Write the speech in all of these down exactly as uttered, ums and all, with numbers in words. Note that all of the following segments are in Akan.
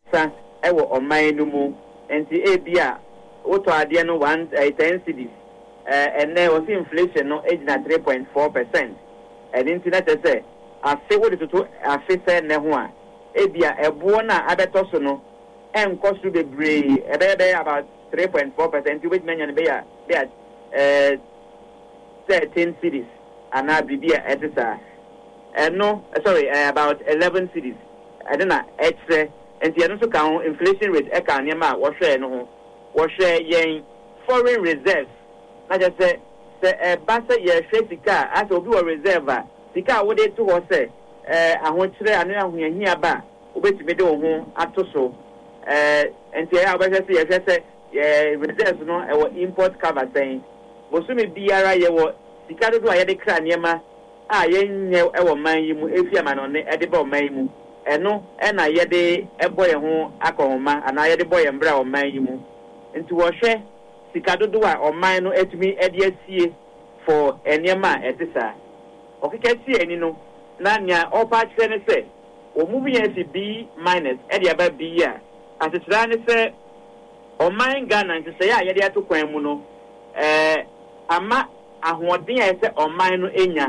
sa ewo oman no mu enti ebia woto ade no one ten cedis eh and there was inflation no age three point four percent and internet say afi wo de toto afi se ne ho a ebia ebo na abeto so no enko so bebre ebe be about three point four percent which menya be ya be eh thirteen cedis and na bibia etisa eh no sorry uh, about eleven cedis I don't know extra and the other count inflation rate e kan nyama wo hwe no ho wo hwe yen foreign reserves na just say say e ba say ye hwe sika as obi wo reserve a sika wo de to ho say eh ahonkyere anu ahoyahia ba obetime de wo ho ato so eh enti ya ba say ye hwe say ye reserves no e wo import cover saying bosumi biara ye wo sika do do a ye de kra nyama a ye nye e wo man yi mu efi ama no ne e de ba man yi mu eno ena ye de ebo ye ho akohoma ana ye de boye mbra o man yi mu nti wo hwe sika dodo a o man no etumi e de asie for enema etisa okike sie eni no na nya opa kire ne se o mu bi ye si B minus e de aba B a asetira ne se o man Ghana nti se ya ye de atokwan mu no eh ama ahoden e se o man no enya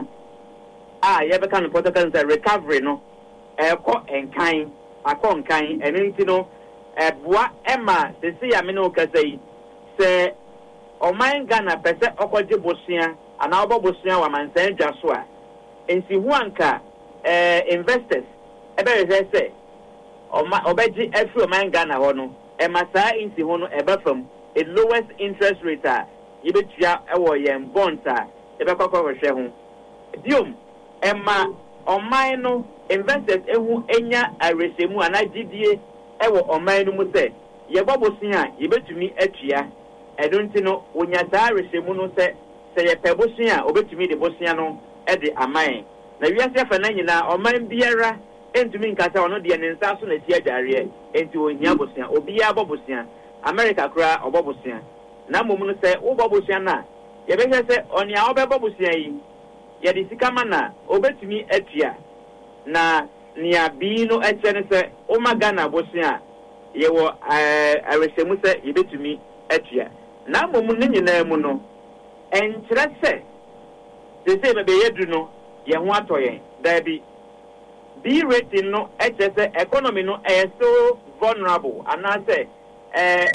a ye be kan protocol se recovery no eko enkan akọ nkan enenti no eboa ema se se ya me no kasai se oman Ghana pese okoje bosia ana obo bosia wa mansan dwa so a ensi hu anka eh investors ebe re se oma obeji efi oman Ghana ho no e masa ensi ho no ebe fam a lowest interest rate a yibetua ewo yen bonds a ebe kokko hwe ho diom ema oman no investors ehu enya aresemu anagidie ewo oman no mu se ye bobosin a ye betumi atua edonti no onya da aresemu no se se ye pebosin a obetumi de bosia no e de aman na wiase fa na nyina oman biara entumi nkasa ono de ne nsa so na ti adware enti ohia bosia obi ya bobosia America kura obobosia na momu no se wo bobosia na ye be se onia obebobosia yi ye de sikama na obetumi atua na nia bino etene se o magana bosia ye wo eh aresemu se yebetumi atua na momu ne nyina mu no enkyere se se se be yedu no ye ho atoyen da bi B rating no etese economy no is so vulnerable and I say eh